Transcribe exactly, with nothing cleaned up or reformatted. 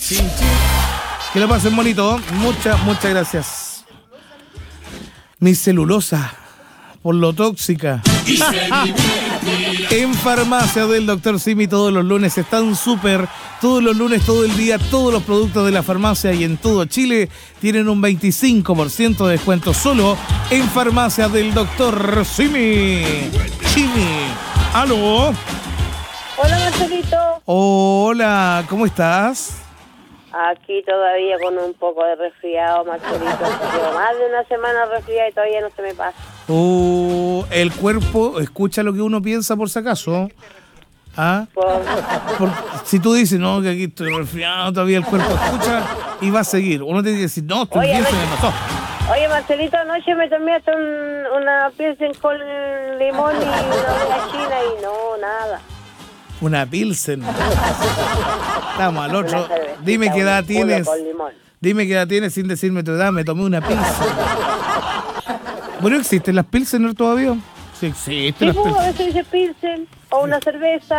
chin, chin. Que lo pasen bonito. Muchas, muchas gracias. Mi celulosa, por lo tóxica. En Farmacia del doctor Simi todos los lunes están súper. Todos los lunes, todo el día, todos los productos de la farmacia y en todo Chile tienen un veinticinco por ciento de descuento solo en Farmacia del doctor Simi. Simi. ¿Aló? Hola, Marcelito. Hola, ¿cómo estás? Aquí todavía con un poco de resfriado, Marcelito. Llevo más de una semana resfriada y todavía no se me pasa. Oh, el cuerpo escucha lo que uno piensa por si acaso. ¿Ah? Por... Por, si tú dices, no, que aquí estoy resfriado, todavía el cuerpo escucha y va a seguir. Uno tiene que decir, no, estoy Oye, bien, no- se me pasó. Oye, Marcelito, anoche me tomé hasta un, una pilsen con limón y una olla china y no, nada. Una Pilsen. Estamos al otro. Una cervecita, Dime qué edad un culo tienes. con limón. Dime qué edad tienes sin decirme tu edad. Me tomé una Pilsen. Bueno, ¿existen las Pilsener todavía? Sí, existen Sí, las pues, a Pilsen. veces dice pilsen o una cerveza.